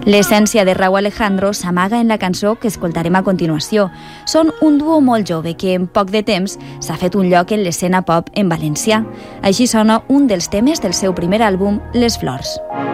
L'essència de Rauw Alejandro s'amaga en la cançó que escoltarem a continuació. Són un duo molt jove que en poc de temps s'ha fet un lloc en l'escena pop en valencià. Així sona un dels temes del seu primer àlbum, Les Flors.